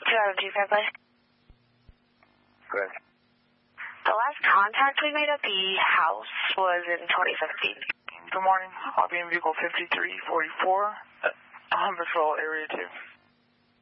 202 Fairplay. Good. The last contact we made at the house was in 2017. Good morning. I'll be in vehicle 5344, Patrol Area 2.